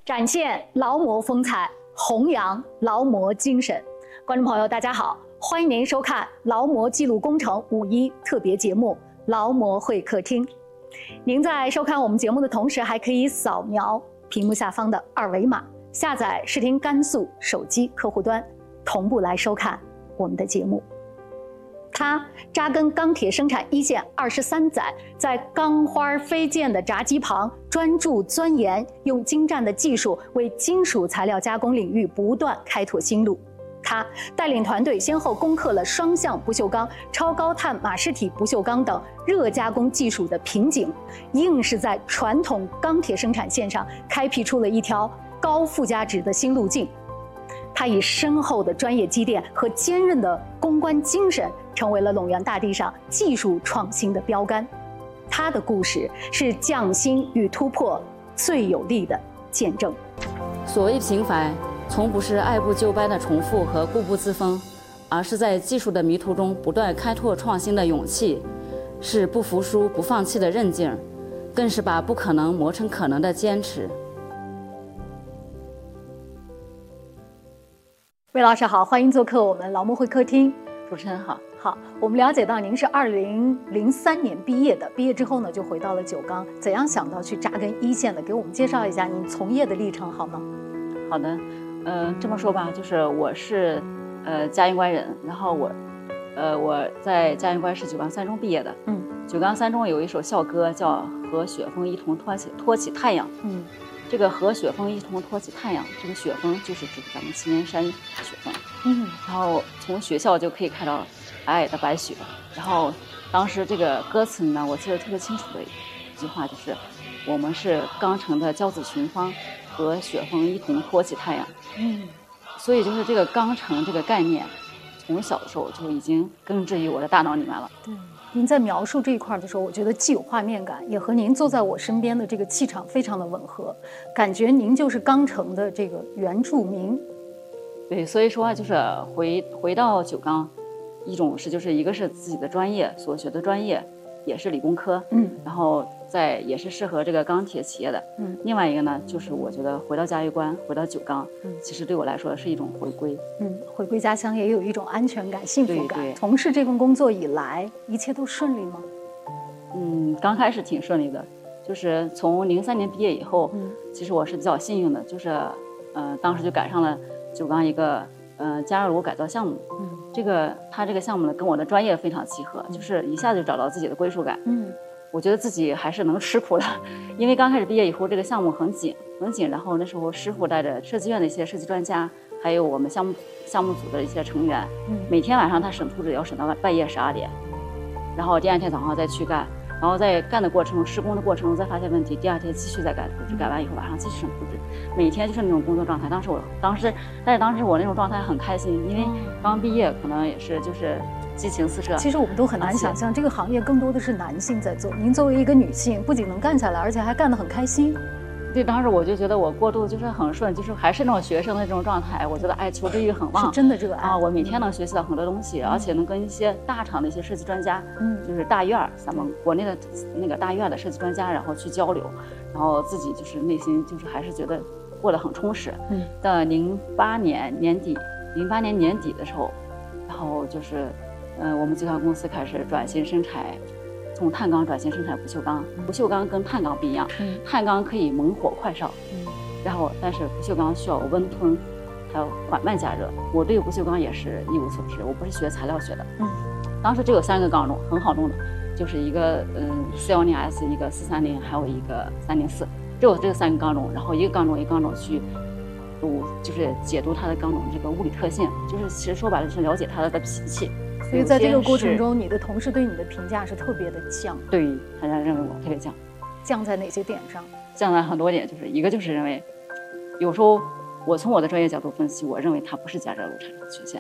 展现劳模风采，弘扬劳模精神。观众朋友，大家好，欢迎您收看劳模记录工程5·1特别节目《劳模会客厅》。您在收看我们节目的同时，还可以扫描屏幕下方的2维码，下载视听甘肃手机客户端，同步来收看我们的节目。他扎根钢铁生产一线23载，在钢花飞溅的闸机旁专注钻研，用精湛的技术为金属材料加工领域不断开拓新路。他带领团队先后攻克了双向不锈钢、超高碳马氏体不锈钢等热加工技术的瓶颈，硬是在传统钢铁生产线上开辟出了一条高附加值的新路径。他以深厚的专业积淀和坚韧的攻关精神，成为了陇源大地上技术创新的标杆。他的故事是匠心与突破最有力的见证。 所谓平凡，从不是按部就班的重复和固步自封，而是在技术的迷途中不断开拓创新的勇气，是不服输、不放弃的韧劲，更是把不可能磨成可能的坚持。 魏老师好，欢迎做客我们劳模会客厅。 主持人好。 好，我们了解到您是2003年毕业的，毕业之后呢就回到了九钢，怎样想到去扎根一线的？给我们介绍一下您从业的历程好吗？ 好的，这么说吧，就是我是嘉峪关人，然后我在嘉峪关是九钢三中毕业的。九钢三中有一首校歌叫《和雪峰一同托起太阳》。这个和雪峰一同托起太阳，这个雪峰就是指咱们祁连山雪峰。然后从学校就可以看到皑皑的白雪。然后当时这个歌词呢，我记得特别清楚的一句话就是：我们是钢城的骄子群芳，和雪峰一同托起太阳。所以就是这个钢城这个概念，从小的时候就已经根植于我的大脑里面了。 对。您在描述这一块的时候，我觉得既有画面感，也和您坐在我身边的这个气场非常的吻合，感觉您就是钢城的这个原住民。 对，所以说就是回到九钢，就是一个是自己的专业所学的专业，也是理工科，然后也是适合这个钢铁企业的，另外一个呢，就是我觉得回到嘉峪关，回到九钢，其实对我来说是一种回归， 回归家乡也有一种安全感、幸福感。 对， 从事这份工作以来，一切都顺利吗？ 刚开始挺顺利的，就是从03年毕业以后，其实我是比较幸运的，就是当时就赶上了九钢一个加热炉改造项目，它这个项目呢跟我的专业非常契合，就是一下就找到自己的归属感。我觉得自己还是能吃苦的，因为刚开始毕业以后，这个项目很紧，然后那时候师傅带着设计院的一些设计专家，还有我们项目组的一些成员，每天晚上他审图纸要审到半夜12点，然后第二天早上再去干，然后在干的过程中，施工的过程中再发现问题，第二天继续再改图纸，改完以后晚上继续审图纸，每天就是那种工作状态。但是当时我那种状态很开心，因为刚毕业，可能也是就是激情四射。 其实我们都很难想象，这个行业更多的是男性在做。您作为一个女性，不仅能干下来，而且还干得很开心。 对，当时我就觉得我过渡就是很顺，就是还是那种学生的这种状态。我觉得求知欲很旺， 是真的热爱我每天能学习到很多东西，而且能跟一些大厂的一些设计专家，就是大院咱们国内的那个大院的设计专家，然后去交流，然后自己就是内心就是还是觉得过得很充实。到08年年底的时候，然后就是我们集团公司开始转型生产。从碳钢转型生产不锈钢，不锈钢跟碳钢不一样，碳钢可以猛火快烧，然后但是不锈钢需要温吞，还有缓慢加热。我对不锈钢也是一无所知，我不是学材料学的。当时只有3个钢种，很好弄的，就是一个410S，一个430，还有一个304，只有这3个钢种，然后一个钢种去就是解读它的钢种这个物理特性，就是其实说白了就是了解它的脾气。 所以在这个过程中，你的同事对你的评价是特别的降。 对，大家认为我特别降。 降在哪些点上？ 降在很多点，就是一个就是认为，有时候我从我的专业角度分析，我认为它不是加热炉产生的缺陷，